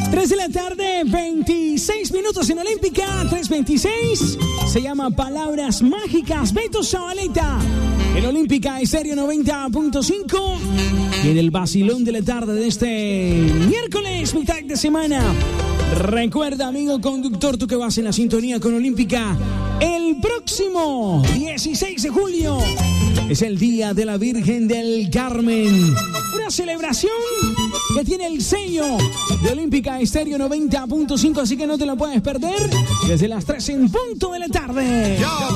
3 de la tarde, 26 minutos en Olímpica, 3:26. Se llama Palabras Mágicas. Beto Zabaleta en Olímpica Estéreo 90.5. Y en el vacilón de la tarde de este miércoles, mitad de semana. Recuerda, amigo conductor, tú que vas en la sintonía con Olímpica, el próximo 16 de julio es el Día de la Virgen del Carmen. Una celebración que tiene el sello de Olímpica Estéreo 90.5, así que no te lo puedes perder desde las 3 en punto de la tarde.